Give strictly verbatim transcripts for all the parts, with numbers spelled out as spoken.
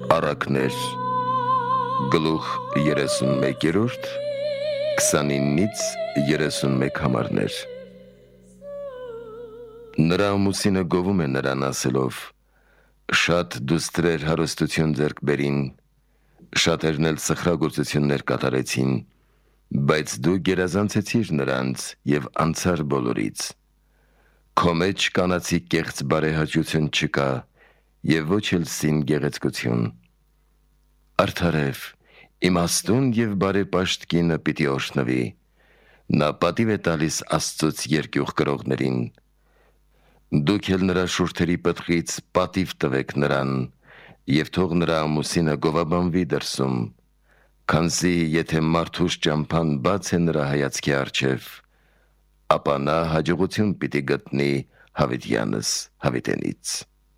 Առակներ գլուխ երեսունմեկերորդ քսանինից երեսունմեկ համարներ։ Նրա ամուսինը գովում է նրան ասելով. շատ դուստրեր հարստություն ձեռք բերին, շատերն էլ սխրագործություններ կատարեցին, բայց դու գերազանցեցիր նրանց և անցար բոլորից։ Քո մեջ կանացի կեղծ բարեհաճություն չկա և ոչ էլ սին գեղեցկություն։ Արդարև, իմաստուն և բարեպաշտ կինը պիտի օրհնվի, նա պատիվ է տալիս Աստծուց երկյուղ կրողներին։ Դուք էլ նրա շուրթերի պտղից պատիվ տվեք նրան և թող նրա ամուսինը գովաբանվի դրսում, քանզի եթե մարդուս ճամփան բաց է նրա հայացքի առջև, ապա նա հաջողություն պիտի գտնի հավիտյանս հավիտենից։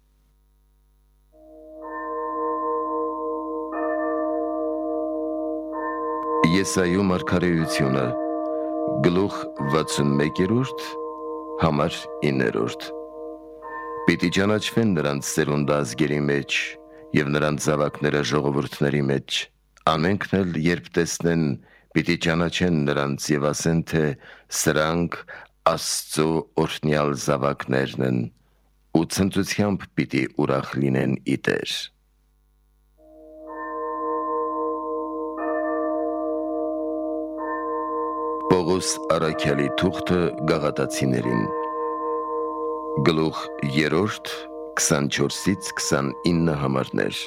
Եսայու մարգարեությունը գլուխ վաթսունմեկերորդ համար իններորդ։ Պիտի ճանաչվեն նրանց սերունդը ազգերի մեջ և նրանց զավակները ժողովուրդների մեջ, ամենքն էլ երբ տեսնեն, պիտի ճանաչեն նրանց և ասեն, թե սրանք Աստծու օրհնյալ զավակներն են, ու ցնծությամբ պիտի ուրախ լինեն ի Տեր։ Պողոս առաքյալի թուղթը Գաղատացիներին գլուխ երրորդ քսանչորսից քսանինը համարներ։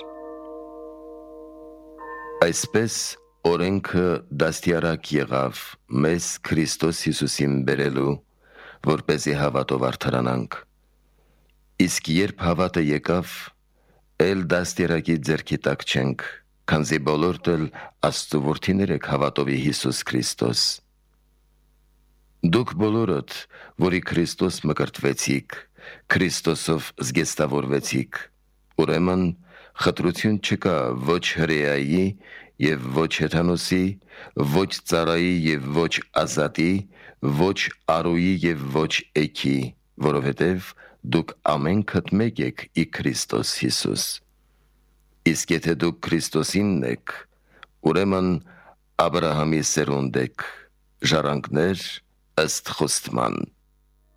Այսպես օրենքը դաստիարակ եղավ մեզ Քրիստոս Հիսուսին բերելու, որպեսզի հավատով արդարանանք։ Իսկ երբ հավատը եկավ, էլ դաստիարակի ձեռքի տակ չենք, քանզի բոլորդ էլ Աստծու որդիներ եք հավատովի Հիսուս Քրիստոս։ Դուք բոլորդ, որի Քրիստոս մկրտվեցիք, Քրիստոսով զգեստավորվեցիք, ուրեմն խտրություն չկա ոչ հրեայի և ոչ հեթանոսի, ոչ ծառայի և ոչ ազատի, ոչ արուի և ոչ էգի, որովհետև դուք ամենքդ մեկ եք ի Քրիստոս Հիսուս։ Իսկ եթե դուք Քրիստոսինն եք, ուրեմն Աբրահամի սերունդ եք, ժառանգներ ըստ խոստման։